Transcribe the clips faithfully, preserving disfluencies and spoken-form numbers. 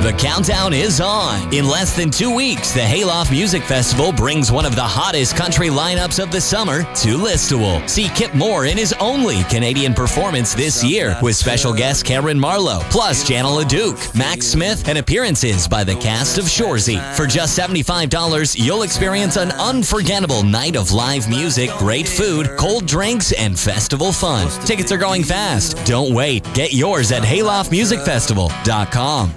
The countdown is on. In less than two weeks, the Hayloft Music Festival brings one of the hottest country lineups of the summer to Listowel. See Kip Moore in his only Canadian performance this year with special guest Cameron Marlowe, plus Janela Duke, Max Smith, and appearances by the cast of Shoresy. For just seventy-five dollars, you'll experience an unforgettable night of live music, great food, cold drinks, and festival fun. Tickets are going fast. Don't wait. Get yours at hayloft music festival dot com.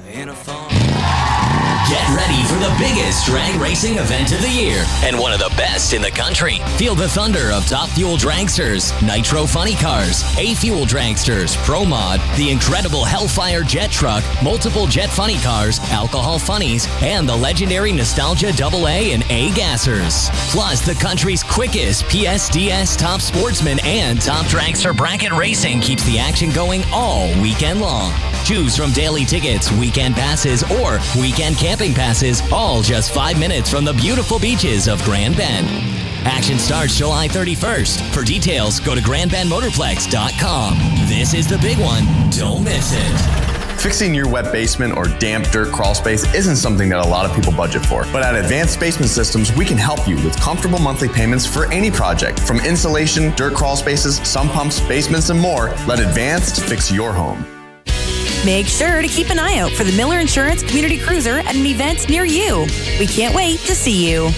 Get ready for the biggest drag racing event of the year and one of the best in the country. Feel the thunder of Top Fuel Dragsters, Nitro Funny Cars, A-Fuel Dragsters, Pro Mod, the incredible Hellfire Jet Truck, multiple Jet Funny Cars, Alcohol Funnies, and the legendary Nostalgia double A and A Gassers. Plus, the country's quickest P S D S Top Sportsman and Top Dragster Bracket Racing keeps the action going all weekend long. Choose from daily tickets, weekend passes, or weekend camping passes, all just five minutes from the beautiful beaches of Grand Bend. Action starts July thirty-first. For details, go to grand bend motorplex dot com. This is the big one. Don't miss it. Fixing your wet basement or damp dirt crawl space isn't something that a lot of people budget for. But at Advanced Basement Systems, we can help you with comfortable monthly payments for any project. From insulation, dirt crawl spaces, sump pumps, basements, and more, let Advanced fix your home. Make sure to keep an eye out for the Miller Insurance Community Cruiser at an event near you. We can't wait to see you.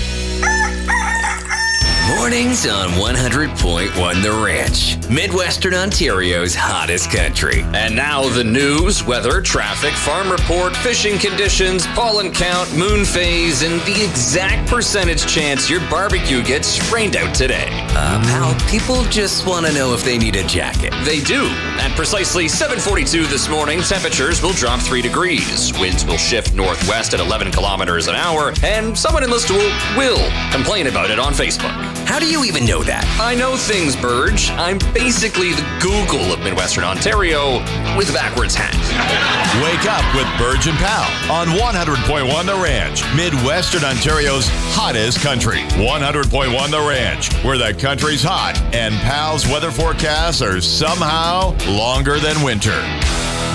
Mornings on one hundred point one The Ranch, Midwestern Ontario's hottest country. And now the news, weather, traffic, farm report, fishing conditions, pollen count, moon phase, and the exact percentage chance your barbecue gets rained out today. Uh, pal, people just want to know if they need a jacket. They do. At precisely seven forty-two this morning, temperatures will drop three degrees. Winds will shift northwest at eleven kilometers an hour, and someone in Listowel will complain about it on Facebook. How do you even know that? I know things, Burge. I'm basically the Google of Midwestern Ontario with a backwards hat. Wake up with Burge and Pal on one hundred point one The Ranch, Midwestern Ontario's hottest country. one hundred point one The Ranch, where the country's hot and Pal's weather forecasts are somehow longer than winter.